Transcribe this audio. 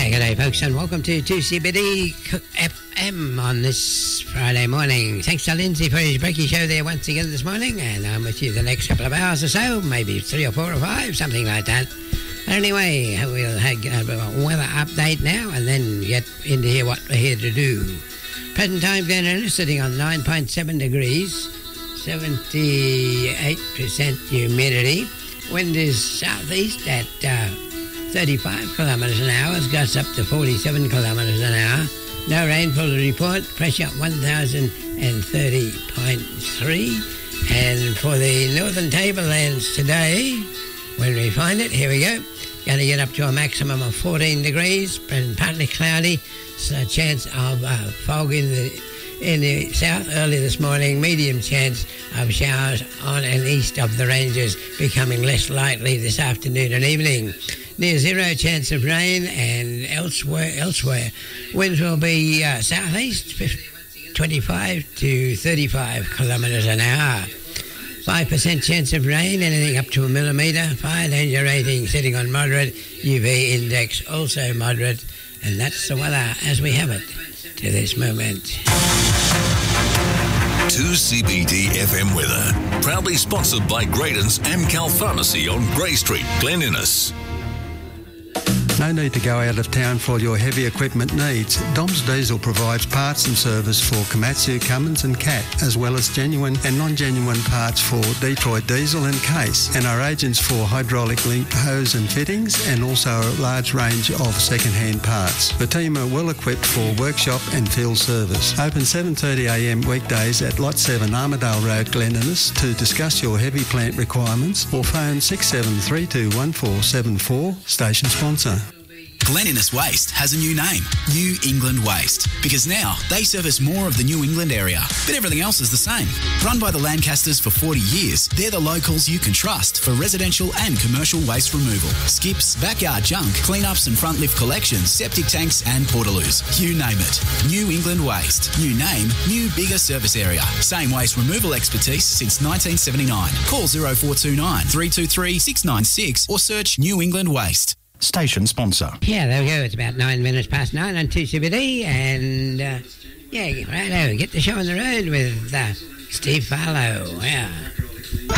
G'day folks, and welcome to 2CBD FM on this Friday morning. Thanks to Lindsay for his breaky show there once again this morning, and I'm with you the next couple of hours or so, maybe 3 or 4 or 5, something like that. Anyway, we'll have a weather update now and then get into here what we're here to do. Present time Glen sitting on 9.7 degrees, 78% humidity. Wind is southeast at 35 kilometres an hour. It's gusts up to 47 kilometres an hour. No rainfall to report. Pressure 1,030.3. And for the northern tablelands today, when we find it, here we go. Going to get up to a maximum of 14 degrees. Present partly cloudy. So a chance of fog in the south early this morning. Medium chance of showers on and east of the ranges, becoming less likely this afternoon and evening. Near zero chance of rain, and elsewhere winds will be southeast 25 to 35 kilometres an hour. 5% chance of rain, anything up to a millimetre. Fire danger rating sitting on moderate. UV index also moderate. And that's the weather as we have it to this moment. 2CBD FM weather, proudly sponsored by Graydon's Amcal Pharmacy on Grey Street, Glen Innes. No need to go out of town for your heavy equipment needs. Dom's Diesel provides parts and service for Komatsu, Cummins and Cat, as well as genuine and non-genuine parts for Detroit Diesel and Case, and are agents for hydraulic link hose and fittings, and also a large range of second-hand parts. The team are well equipped for workshop and field service. Open 7:30am weekdays at Lot 7 Armidale Road, Glen Innes, to discuss your heavy plant requirements, or phone 67321474, station sponsor. Glen Innes Waste has a new name, New England Waste, because now they service more of the New England area, but everything else is the same. Run by the Lancasters for 40 years, they're the locals you can trust for residential and commercial waste removal. Skips, backyard junk, cleanups and front lift collections, septic tanks and portaloos. You name it. New England Waste. New name, new bigger service area. Same waste removal expertise since 1979. Call 0429 323 696 or search New England Waste. Station sponsor. Yeah, there we go. It's about 9 minutes past 9 on 2CBD, and righto, get the show on the road with Steve Farlow. Yeah.